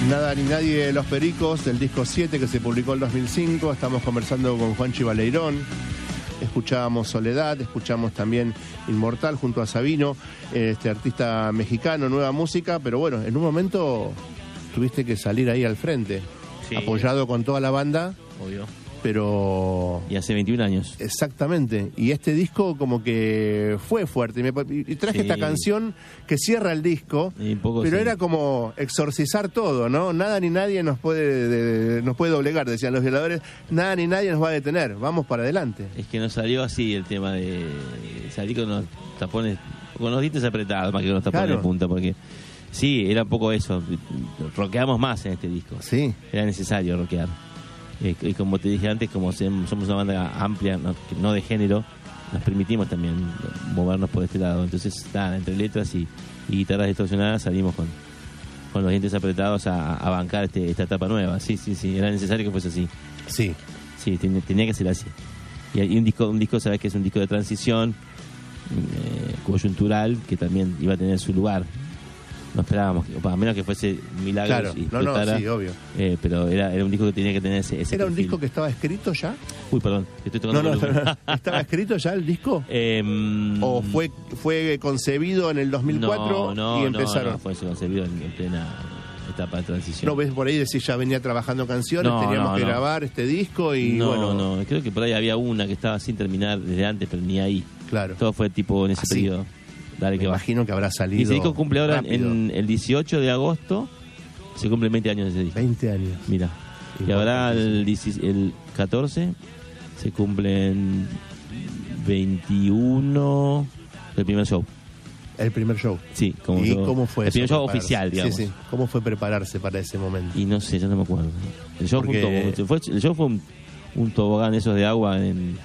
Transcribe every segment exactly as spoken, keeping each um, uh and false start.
Nada ni Nadie de Los Pericos, del disco siete que se publicó en dos mil cinco. Estamos conversando con Juanchi Baleirón. Escuchábamos Soledad, escuchamos también Inmortal junto a Sabino, este artista mexicano, nueva música, pero bueno, en un momento tuviste que salir ahí al frente, sí, apoyado con toda la banda. Obvio. Pero... Y hace veintiún años. Exactamente. Y este disco como que fue fuerte. Y, me, y traje sí. esta canción que cierra el disco, pero sí. era como exorcizar todo, ¿no? Nada ni nadie nos puede de, nos puede doblegar, decían los violadores. Nada ni nadie nos va a detener. Vamos para adelante. Es que nos salió así el tema de salir con los tapones, con los dientes apretados, más que con los tapones claro. de punta, porque... Sí, era un poco eso. Rockeamos más en este disco. Sí. Era necesario rockear. Eh, y como te dije antes, como somos una banda amplia, no, no de género, nos permitimos también movernos por este lado. Entonces, nada, entre letras y, y guitarras distorsionadas salimos con, con los dientes apretados a, a bancar este, esta etapa nueva. Sí, sí, sí, era necesario que fuese así. Sí. Sí, tenía, tenía que ser así. Y, y un disco, un disco, sabes que es un disco de transición eh, coyuntural, que también iba a tener su lugar. No esperábamos, a menos que fuese Milagros claro, y no, no, sí, obvio. Eh, pero era, era un disco que tenía que tener ese, ese ¿Era perfil. Un disco que estaba escrito ya? Uy, perdón, estoy tocando no, no, no, ¿estaba escrito ya el disco? Eh, ¿O fue fue concebido en el dos mil cuatro no, no, y empezaron? No, no, fue concebido en, en plena etapa de transición. ¿No ves por ahí decir ya venía trabajando canciones, no, teníamos no, que no. grabar este disco y no, bueno... No, no, creo que por ahí había una que estaba sin terminar desde antes, pero ni ahí. Claro. Todo fue tipo en ese así. periodo. Dale, Me que imagino va. que habrá salido. Y ese disco cumple ahora rápido. en el dieciocho de agosto. Se cumplen veinte años de ese disco. veinte años. Mira. Y ahora el, el catorce se cumplen veintiuno del primer show. El primer show. Sí. Como ¿Y yo, cómo fue el primer show prepararse? oficial, digamos. Sí, sí. ¿Cómo fue prepararse para ese momento? Y no sé, ya no me acuerdo. El show, Porque... fue, un, fue, el show fue un, un tobogán esos de agua en...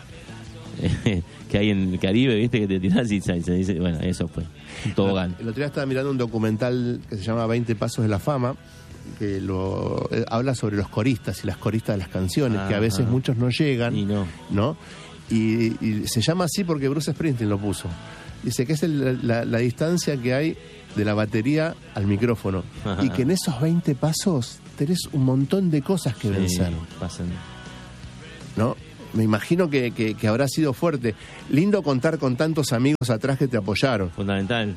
que hay en el Caribe, ¿viste? Que te tirás y se, se dice, bueno, eso fue un tobogán. El otro día estaba mirando un documental que se llama veinte Pasos de la Fama, que lo eh, habla sobre los coristas y las coristas de las canciones, ah, que a veces ah. muchos no llegan, y no, ¿no? Y, y se llama así porque Bruce Springsteen lo puso. Dice que es el, la, la distancia que hay de la batería al micrófono. Ajá. Y que en esos veinte pasos tenés un montón de cosas que sí, vencer. Pasan. ¿No? Me imagino que, que, que habrá sido fuerte. Lindo contar con tantos amigos atrás que te apoyaron. Fundamental.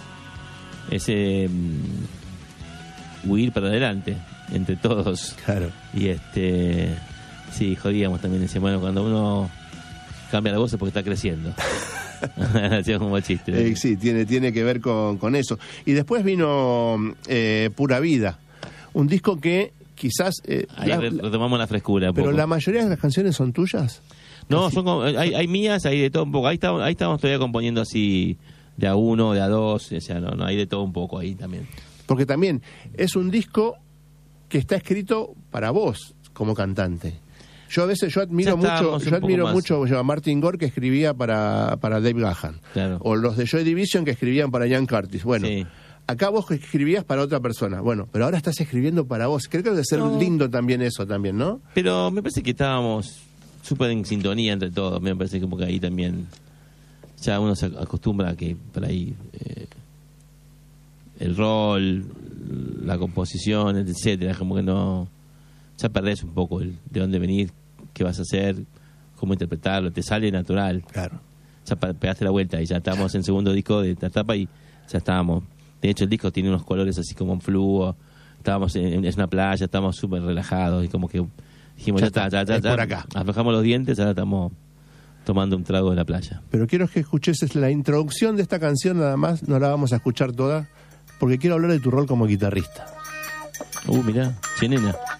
Ese um, huir para adelante entre todos. Claro. Y este sí, jodíamos también. Decíamos, bueno, cuando uno cambia la voz es porque está creciendo. Hacíamos como chiste. Eh, sí, tiene, tiene que ver con, con eso. Y después vino eh, Pura Vida. Un disco que quizás... Eh, Ahí la, retomamos la frescura. Pero poco. La mayoría de las canciones son tuyas. No, son como, hay, hay mías, hay de todo un poco. Ahí estamos, ahí estamos todavía componiendo así de a uno, de a dos. O sea, no, no, hay de todo un poco ahí también. Porque también es un disco que está escrito para vos como cantante. Yo a veces yo admiro mucho, yo admiro mucho yo, a Martin Gore, que escribía para, para Dave Gahan. Claro. O los de Joy Division, que escribían para Ian Curtis. Bueno. Sí. Acá vos escribías para otra persona. Bueno, pero ahora estás escribiendo para vos. Creo que debe ser no. lindo también eso también, ¿no? Pero me parece que estábamos súper en sintonía entre todos. Me parece como que ahí también ya uno se acostumbra a que por ahí eh, el rol, la composición, etcétera, como que no... Ya perdés un poco el de dónde venir, qué vas a hacer, cómo interpretarlo. Te sale natural. Claro. Ya pegaste la vuelta y ya estamos en segundo disco de esta etapa y ya estábamos... De hecho, el disco tiene unos colores así como en fluo. Estábamos en, en una playa, estábamos súper relajados y como que dijimos, ya, ya está, ya, ya, ya. Por acá. Aflojamos los dientes, ahora estamos tomando un trago de la playa. Pero quiero que escuches la introducción de esta canción, nada más, no la vamos a escuchar toda, porque quiero hablar de tu rol como guitarrista. Uh, mirá, che, nena.